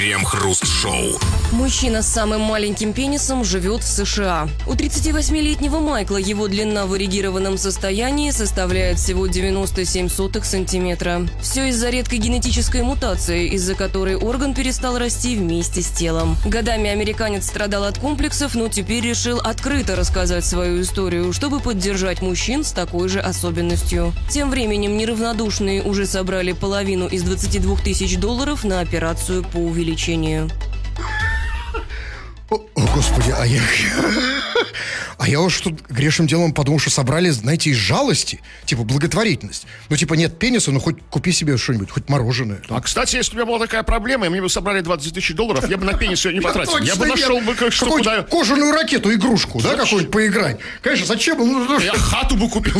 Крем-хруст-шоу. Мужчина с самым маленьким пенисом живет в США. У 38-летнего Майкла его длина в эрегированном состоянии составляет всего 97 сантиметра. Все из-за редкой генетической мутации, из-за которой орган перестал расти вместе с телом. Годами американец страдал от комплексов, но теперь решил открыто рассказать свою историю, чтобы поддержать мужчин с такой же особенностью. Тем временем неравнодушные уже собрали половину из $22 тысяч на операцию по увеличению. О, Господи, а я уж тут грешным делом подумал, что собрали, знаете, из жалости, типа благотворительность. Ну, типа, нет пениса, ну, хоть купи себе что-нибудь, хоть мороженое. А, кстати, если бы у меня была такая проблема, и мне бы собрали $20 тысяч, я бы на пенис ее не потратил. Я бы нашел бы что куда... кожаную ракету, игрушку, да, какую-нибудь поиграть. Конечно, зачем? Я хату бы купил.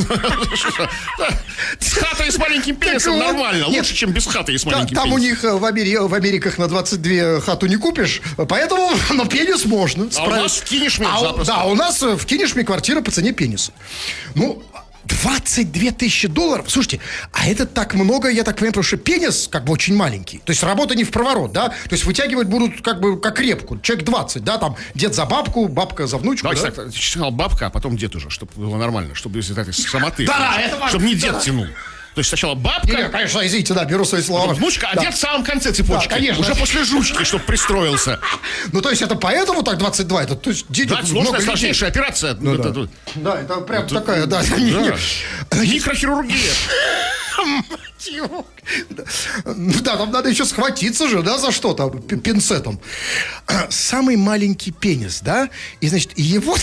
С хатой с маленьким пенисом нормально. Лучше, чем без хаты и с маленьким пенисом. Там у них в Америках на 22 хату не купишь, поэтому, но пенис можно. А у нас в Кинешме запросто. Да, у нас в Кинешме квартира по цене пениса. Ну, $22 тысячи. Слушайте, а это так много, я так понимаю, потому что пенис как бы очень маленький. То есть работа не в проворот, да? То есть вытягивать будут как бы как репку. Человек 20, да? Там дед за бабку, бабка за внучку. Давайте так, сначала бабка, а потом дед уже, чтобы было нормально. Чтобы из этой самоты. Да, это важно. Чтобы не дед тянул. То есть сначала бабка... Нет, конечно, извините, да, беру свои слова. Внучка, а дед в самом конце цепочки. Да, конечно. Уже после жучки, чтобы пристроился. Ну, то есть это поэтому так 22? Это, то есть, да, сложная, сложнейшая операция. Ну, да, это прям такая, да. Микрохирургия. Да, там надо еще схватиться же, да, за что-то, пинцетом. Самый маленький пенис, да, и, значит, его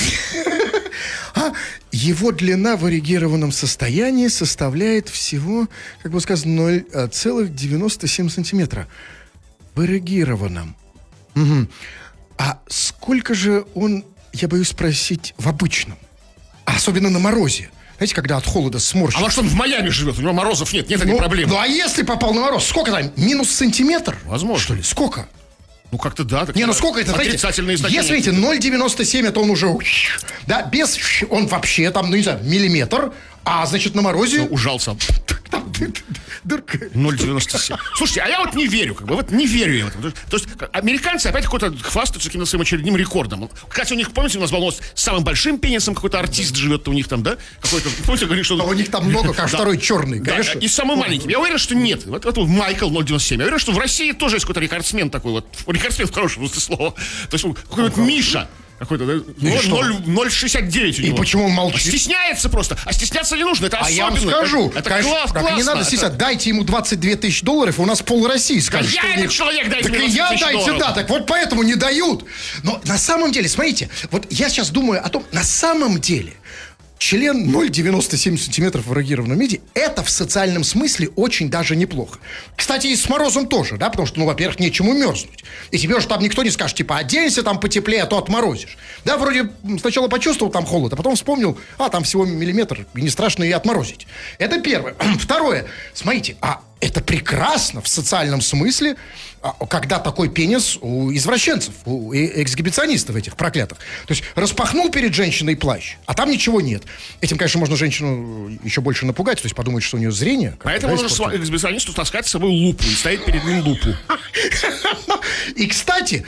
длина в эрегированном состоянии составляет всего, как бы сказано, 0,97 сантиметра. В эрегированном. Угу. А сколько же он, я боюсь спросить, в обычном? Особенно на морозе. Знаете, когда от холода сморщится. А может, он в Майами живет, у него морозов нет этой проблемы. Ну, а если попал на мороз, сколько там? Минус сантиметр? Возможно. Что ли? Сколько? Ну, как-то да. Не, ну сколько это, отрицательные значения. Если, видите, 0,97, это он уже, да, без, он вообще там, ну, не знаю, миллиметр, а, значит, на морозе... Ужался. Дырка. 0,97. Слушайте, а я вот не верю, не верю я в это. То есть, американцы опять какой-то хвастаются каким-то своим очередным рекордом. Кстати, у них, помните, у нас был с самым большим пенисом какой-то артист живет у них там, да? Какой-то, помните, говорит, что... А у них там много, как второй черный, конечно. Да, и самым маленьким. Я уверен, что нет. Вот Майкл 0,97. Я уверен, что в России тоже есть какой-то рекордсмен такой вот. Рекордсмен в хорошем смысле слова. То есть, какой-то Миша. Какой-то, да? 0,69 у него. И почему он молчит? Стесняется просто. А стесняться не нужно, это особенно. А я вам скажу. Это классно. Не надо стесняться. Дайте ему $22 тысячи, и у нас пол России скажет. Да я этот человек, дайте мне $22 тысяч. Так и я дайте, да. Так вот поэтому не дают. Но на самом деле, смотрите, вот я сейчас думаю о том, на самом деле... Член 0,97 сантиметров в эрегированном виде – это в социальном смысле очень даже неплохо. Кстати, и с морозом тоже, да, потому что, ну, во-первых, нечему мерзнуть. И тебе уже там никто не скажет, типа, оденься там потеплее, а то отморозишь. Да, вроде сначала почувствовал там холод, а потом вспомнил, там всего миллиметр, и не страшно и отморозить. Это первое. Второе. Смотрите, это прекрасно в социальном смысле, когда такой пенис у извращенцев, у эксгибиционистов этих проклятых. То есть распахнул перед женщиной плащ, а там ничего нет. Этим, конечно, можно женщину еще больше напугать, то есть подумать, что у нее зрение. Поэтому нужно эксгибиционисту таскать с собой лупу и ставить перед ним лупу. И, кстати,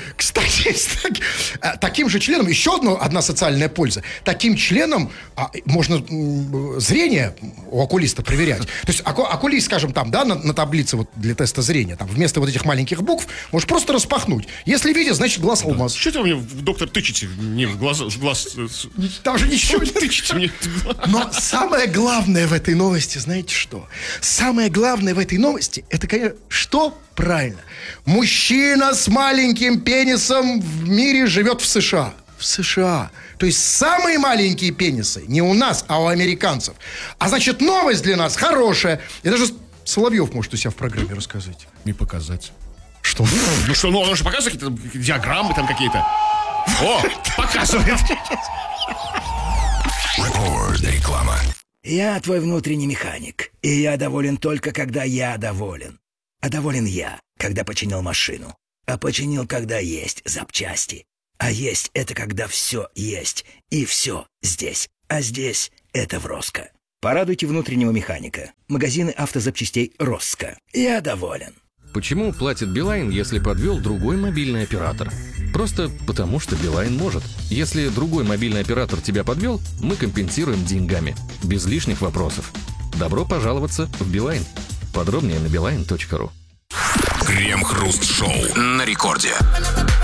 таким же членом, еще одна социальная польза, таким членом можно зрение у окулиста проверять. То есть окулист, скажем, там, да, на таблице вот для теста зрения, там, вместо вот этих маленьких букв, можешь просто распахнуть. Если видишь, значит, глаз алмаз. Что ты мне, доктор, тычете мне в глаз? Там же ничего не тычете мне. Но самое главное в этой новости, знаете что? Самое главное в этой новости, это, конечно, что? Правильно. Мужчина с маленьким пенисом в мире живет в США. В США. То есть самые маленькие пенисы не у нас, а у американцев. А значит, новость для нас хорошая. И даже Соловьев может у себя в программе рассказать. Не показать. Что? Ну что, он же показывает какие-то диаграммы там какие-то. О, показывает. Реклама. Я твой внутренний механик, и я доволен только, когда я доволен. А доволен я, когда починил машину. А починил, когда есть запчасти. А есть — это когда все есть, и все здесь. А здесь — это в Роско. Порадуйте внутреннего механика. Магазины автозапчастей Роско. Я доволен. Почему платит Билайн, если подвел другой мобильный оператор? Просто потому, что Билайн может. Если другой мобильный оператор тебя подвел, мы компенсируем деньгами. Без лишних вопросов. Добро пожаловаться в Билайн. Подробнее на beeline.ru. Крем-хруст-шоу на рекорде.